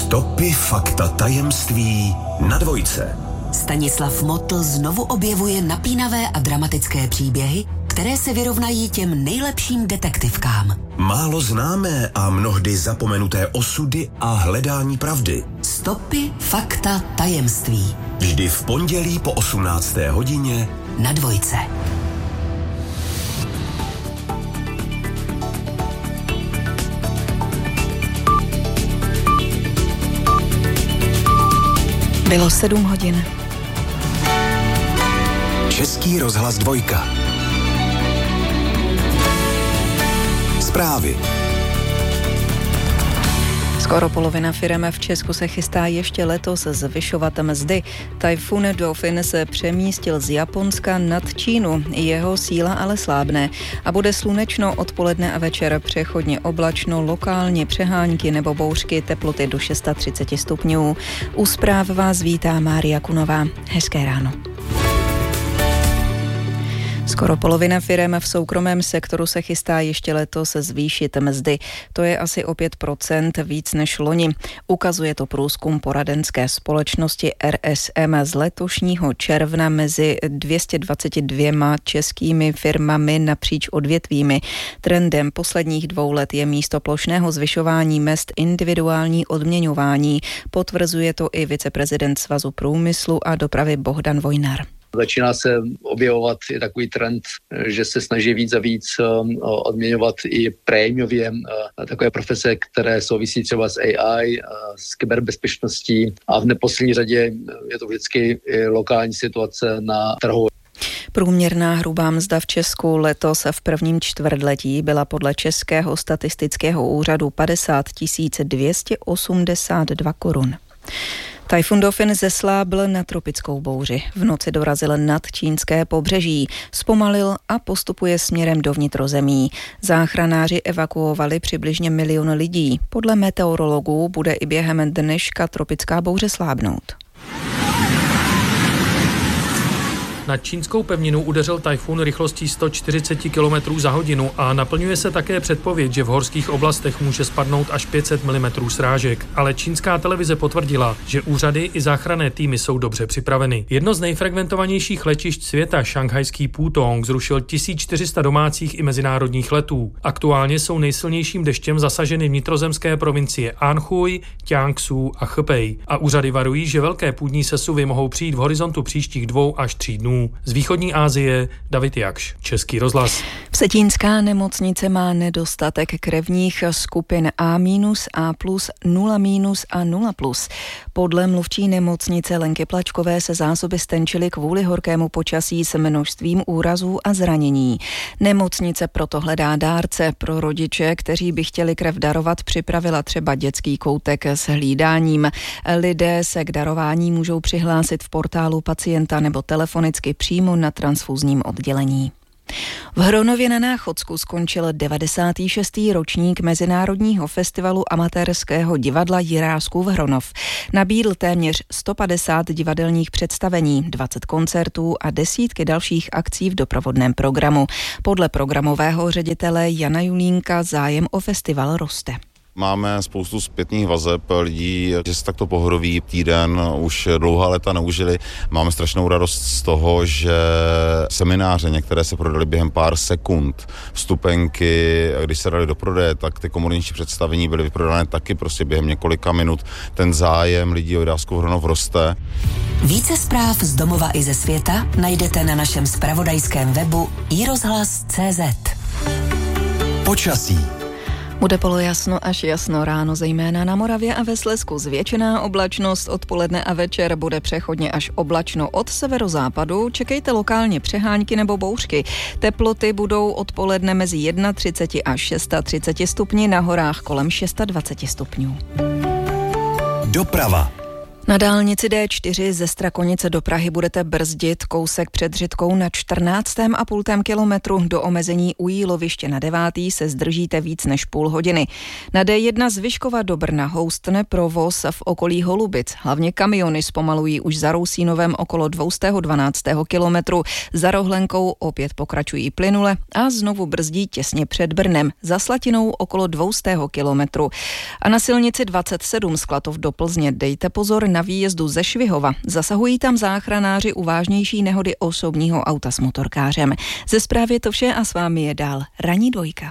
Stopy, fakta, tajemství na Dvojce. Stanislav Motl znovu objevuje napínavé a dramatické příběhy, které se vyrovnají těm nejlepším detektivkám. Málo známé a mnohdy zapomenuté osudy a hledání pravdy. Stopy, fakta, tajemství. Vždy v pondělí po 18. hodině na Dvojce. Bylo 7 hodin. Český rozhlas Dvojka. Zprávy. Skoro polovina firem v Česku se chystá ještě letos zvyšovat mzdy. Tajfun Dolphin se přemístil z Japonska nad Čínu. Jeho síla ale slábne a bude slunečno odpoledne a večer, přechodně oblačno, lokálně přehánky nebo bouřky, teploty do 630 stupňů. U zpráv vás vítá Mária Kunová. Hezké ráno. Skoro polovina firem v soukromém sektoru se chystá ještě letos zvýšit mzdy. To je asi o 5% víc než loni. Ukazuje to průzkum poradenské společnosti RSM z letošního června mezi 222 českými firmami napříč odvětvími. Trendem posledních 2 let je místo plošného zvyšování mezd individuální odměňování. Potvrzuje to i viceprezident Svazu průmyslu a dopravy Bohdan Vojnar. Začíná se objevovat i takový trend, že se snaží víc a víc odměňovat i prémiově takové profese, které souvisí třeba s AI, s kyberbezpečností a v neposlední řadě je to vždycky i lokální situace na trhu. Průměrná hrubá mzda v Česku letos v prvním čtvrtletí byla podle Českého statistického úřadu 50 282 korun. Tajfun Dolphin zeslábl na tropickou bouři. V noci dorazil nad čínské pobřeží, zpomalil a postupuje směrem do vnitrozemí. Záchranáři evakuovali přibližně 1 milion lidí. Podle meteorologů bude i během dneška tropická bouře slábnout. Na čínskou pevninu udeřil tajfun rychlostí 140 km za hodinu a naplňuje se také předpověď, že v horských oblastech může spadnout až 500 mm srážek. Ale čínská televize potvrdila, že úřady i záchranné týmy jsou dobře připraveny. Jedno z nejfrekventovanějších letišť světa, šanghajský Pudong, zrušil 1400 domácích i mezinárodních letů. Aktuálně jsou nejsilnějším deštěm zasaženy vnitrozemské provincie Anhui, Jiangsu a Hebei. A úřady varují, že velké půdní sesuvy mohou přijít v horizontu příštích 2 až 3 dnů. Z východní Asie David Jakš, Český rozhlas. Vsetínská nemocnice má nedostatek krevních skupin A-, A+, 0- a 0+. Podle mluvčí nemocnice Lenky Plačkové se zásoby stenčily kvůli horkému počasí s množstvím úrazů a zranění. Nemocnice proto hledá dárce. Pro rodiče, kteří by chtěli krev darovat, připravila třeba dětský koutek s hlídáním. Lidé se k darování můžou přihlásit v portálu pacienta nebo telefonicky přímo na transfuzním oddělení. V Hronově na Náchodsku skončil 96. ročník Mezinárodního festivalu amatérského divadla Jiráskův Hronov. Nabídl téměř 150 divadelních představení, 20 koncertů a desítky dalších akcí v doprovodném programu. Podle programového ředitele Jana Julínka zájem o festival roste. Máme spoustu zpětných vazeb lidí, že se takto pohodoví týden už dlouhá léta neužili. Máme strašnou radost z toho, že semináře, některé se prodaly během pár sekund. Vstupenky, když se dali do prodeje, tak ty komorniční představení byly vyprodané taky prostě během několika minut. Ten zájem lidí o Jiráskův Hronov roste. Více zpráv z domova i ze světa najdete na našem zpravodajském webu iRozhlas.cz. Počasí. Bude polojasno až jasno ráno, zejména na Moravě a ve Slezsku. Zvětšená oblačnost, odpoledne a večer bude přechodně až oblačno od severozápadu. Čekejte lokálně přehánky nebo bouřky. Teploty budou odpoledne mezi 31 až 630 stupni, na horách kolem 620 stupňů. Doprava. Na dálnici D4 ze Strakonice do Prahy budete brzdit kousek před Řitkou na 14,5 kilometru. Do omezení u Jíloviště na 9. se zdržíte víc než půl hodiny. Na D1 z Vyškova do Brna houstne provoz v okolí Holubic. Hlavně kamiony zpomalují už za Rousínovem okolo 212. kilometru. Za Rohlenkou opět pokračují plynule a znovu brzdí těsně před Brnem. Za Slatinou okolo 200 kilometru. A na silnici 27 z Klatov do Plzně dejte pozor na výjezdu ze Švihova. Zasahují tam záchranáři u vážnější nehody osobního auta s motorkářem. Ze zprávy to vše a s vámi je dál Ranní dvojka.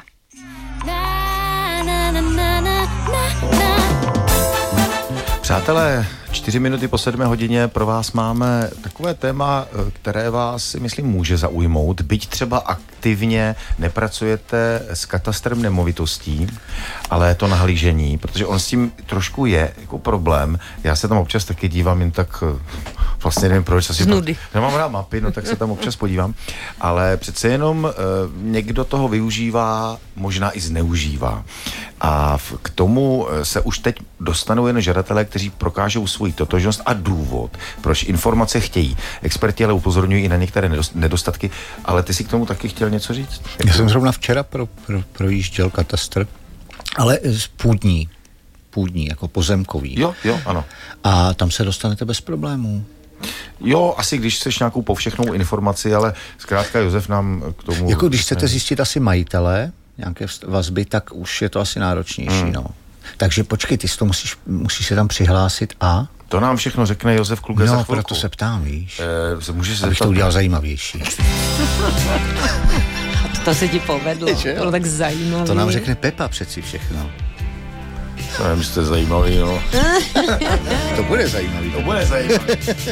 Přátelé, 4 minuty po 7 hodině pro vás máme takové téma, které vás, si myslím, může zaujmout. Byť třeba aktivně nepracujete s katastrem nemovitostí, ale to nahlížení, protože on s tím trošku je jako problém. Já se tam občas taky dívám, jen tak vlastně nevím proč. Nemám rád mapy, no tak se tam občas podívám. Ale přece jenom někdo toho využívá, možná i zneužívá. A k tomu se už teď dostanou jen žadatelé, kteří prokážou svoji totožnost a důvod, proč informace chtějí. Experti ale upozorňují i na některé nedostatky, ale ty si k tomu taky chtěl něco říct? Já jsem zrovna včera projížděl katastr, ale půdní, jako pozemkový. Jo, ano. A tam se dostanete bez problémů. Jo, asi když chceš nějakou povšechnou informaci, ale zkrátka Josef nám k tomu... Jako když chcete zjistit asi majitele nějaké vazby, tak už je to asi náročnější, no. Takže počkej, ty si to musíš se tam přihlásit a... To nám všechno řekne Josef Kluge za chvilku. No, proto se ptám, víš. Abych to udělal zajímavější. To se ti povedlo, to bylo tak zajímavé. To nám řekne Pepa přeci všechno. To nevím, jste zajímavý, no. To bude zajímavý.